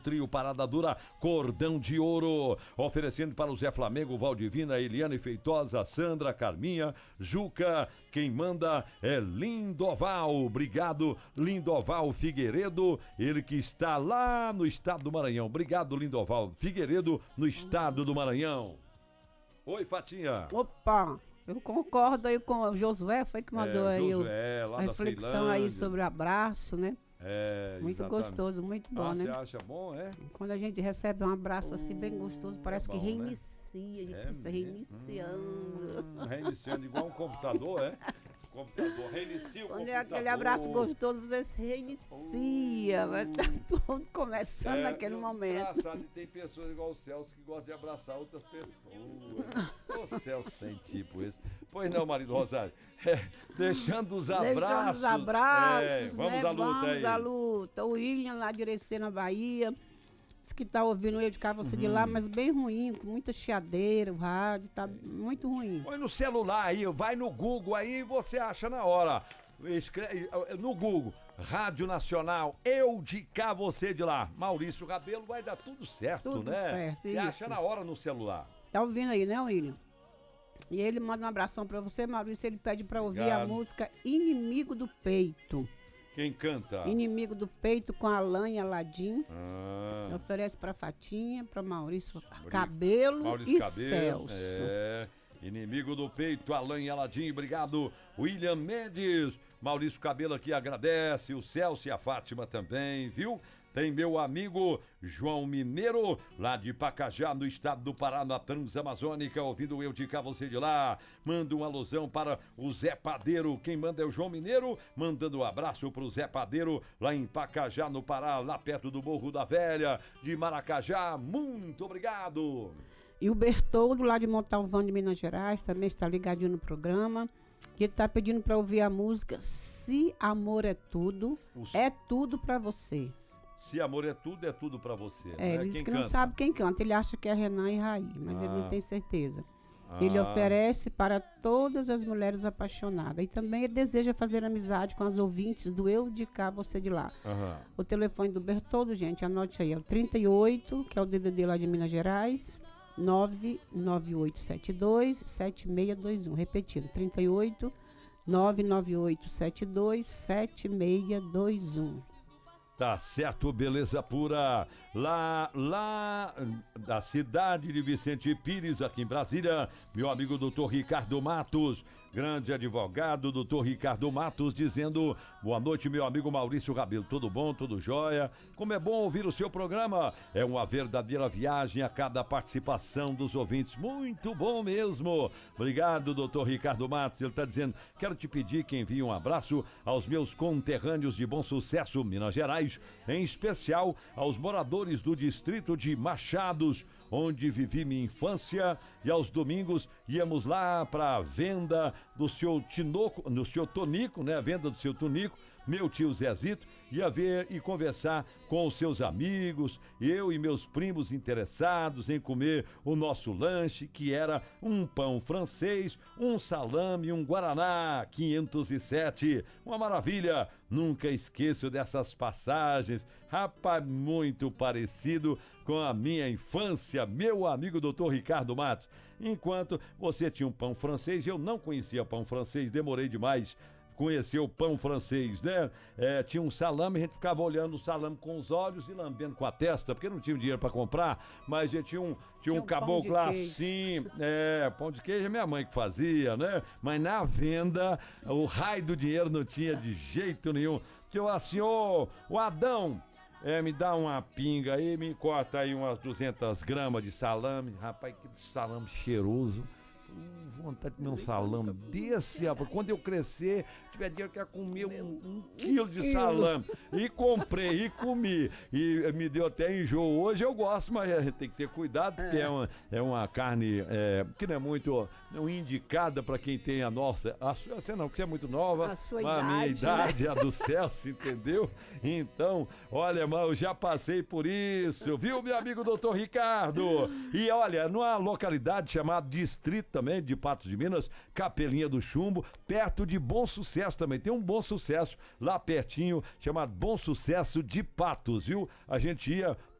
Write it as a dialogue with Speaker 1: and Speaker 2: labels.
Speaker 1: trio Parada Dura, Cordão de Ouro. Oferecendo para o Zé Flamengo, Valdivina, Eliane Feitosa, Sandra, Carminha, Juca. Quem manda é Lindoval. Obrigado, Lindoval Figueiredo, ele que está lá no estado do Maranhão. Obrigado, Lindoval Figueiredo, no estado do Maranhão. Oi, Fatinha.
Speaker 2: Opa, eu concordo aí com o Josué, foi que mandou aí
Speaker 1: lá
Speaker 2: a reflexão aí sobre o abraço, né? Muito
Speaker 1: exatamente.
Speaker 2: Gostoso, muito bom, né?
Speaker 1: Você acha bom, é?
Speaker 2: Quando a gente recebe um abraço assim bem gostoso, parece que reinicia,
Speaker 1: né?
Speaker 2: a gente está reiniciando.
Speaker 1: Reiniciando igual um computador, é? Computador, reinicia o
Speaker 2: Quando
Speaker 1: computador.
Speaker 2: é aquele abraço gostoso, você se reinicia, vai estar tudo começando naquele momento.
Speaker 1: Engraçado, e tem pessoas igual o Celso que gostam de abraçar outras pessoas. O Celso sem tipo esse. Pois não, marido Rosário. Deixando os abraços. Vamos
Speaker 2: né?
Speaker 1: à luta aí.
Speaker 2: Vamos à luta. O William lá de Irecê, Bahia. Diz que tá ouvindo eu de cá, você de lá, mas bem ruim, com muita chiadeira, o rádio, tá muito ruim.
Speaker 1: Põe no celular aí, vai no Google aí e você acha na hora. Escreve no Google, Rádio Nacional, eu de cá, você de lá. Maurício Rabelo, vai dar tudo certo,
Speaker 2: Tudo
Speaker 1: né?
Speaker 2: certo,
Speaker 1: Você
Speaker 2: isso.
Speaker 1: acha na hora no celular.
Speaker 2: Tá ouvindo aí, né, William? E ele manda um abração pra você, Maurício, ele pede pra ouvir a música Inimigo do Peito.
Speaker 1: Quem canta?
Speaker 2: Inimigo do Peito com Alain e Aladim. Oferece pra Fatinha, pra Maurício Cabelo
Speaker 1: Maurício
Speaker 2: e
Speaker 1: Cabelo,
Speaker 2: Celso.
Speaker 1: Inimigo do Peito, Alain e Aladim, obrigado. William Mendes, Maurício Cabelo aqui agradece, o Celso e a Fátima também, viu? Tem meu amigo João Mineiro, lá de Pacajá, no estado do Pará, na Transamazônica, ouvindo eu de cá, você de lá. Manda uma alusão para o Zé Padeiro. Quem manda é o João Mineiro, mandando um abraço para o Zé Padeiro, lá em Pacajá, no Pará, lá perto do Morro da Velha, de Maracajá. Muito obrigado.
Speaker 2: E o Bertoldo, lá de Montalvão, de Minas Gerais, também está ligadinho no programa. Que ele está pedindo para ouvir a música Se Amor é Tudo, é tudo para você.
Speaker 1: Se amor é tudo pra você.
Speaker 2: Ele diz que não sabe quem canta. Ele acha que é Renan e Raí, mas ele não tem certeza. Ele oferece para todas as mulheres apaixonadas. E também ele deseja fazer amizade com as ouvintes do Eu de Cá, Você de Lá. O telefone do Bertoldo, gente, anote aí. É o 38, que é o DDD lá de Minas Gerais. 99872-7621. Repetindo, 38 99872-7621.
Speaker 1: Tá certo, beleza pura. Lá da cidade de Vicente Pires, aqui em Brasília, meu amigo doutor Ricardo Matos, grande advogado, doutor Ricardo Matos, dizendo: boa noite, meu amigo Maurício Rabelo. Tudo bom, tudo jóia? Como é bom ouvir o seu programa. É uma verdadeira viagem a cada participação dos ouvintes. Muito bom mesmo. Obrigado, doutor Ricardo Matos. Ele está dizendo: quero te pedir que envie um abraço aos meus conterrâneos de Bom Sucesso, Minas Gerais, em especial aos moradores do distrito de Machados, onde vivi minha infância, e aos domingos íamos lá para a venda do seu Tinoco, no seu Tonico, né? A venda do seu Tonico. Meu tio Zezito ia ver e conversar com os seus amigos, eu e meus primos interessados em comer o nosso lanche, que era um pão francês, um salame e um guaraná 507. Uma maravilha, nunca esqueço dessas passagens. Rapaz, muito parecido com a minha infância, meu amigo doutor Ricardo Matos. Enquanto você tinha um pão francês, eu não conhecia pão francês, demorei demais conhecer o pão francês, né? Tinha um salame, a gente ficava olhando o salame com os olhos e lambendo com a testa, porque não tinha dinheiro para comprar, mas a gente tinha um caboclo assim, pão de queijo é minha mãe que fazia, né? Mas na venda, o raio do dinheiro não tinha de jeito nenhum. Que eu assim, o Adão, me dá uma pinga aí, me corta aí umas 200 gramas de salame. Rapaz, que salame cheiroso. Vontade de comer um salame desse, rapaz. Quando eu crescer, tiver dinheiro, eu quero comer um quilo de salame. E comprei, e comi. E me deu até enjoo. Hoje eu gosto, mas a gente tem que ter cuidado, porque é uma carne que não é muito indicada para quem tem a nossa. Você não, porque você é muito nova.
Speaker 2: A sua
Speaker 1: idade, minha idade,
Speaker 2: né?
Speaker 1: A do Celso, entendeu? Então, olha, irmão, eu já passei por isso, viu, meu amigo doutor Ricardo? E olha, numa localidade chamada Distrito também, de Patos de Minas, Capelinha do Chumbo, perto de Bom Sucesso também. Tem um Bom Sucesso lá pertinho, chamado Bom Sucesso de Patos, viu? A gente ia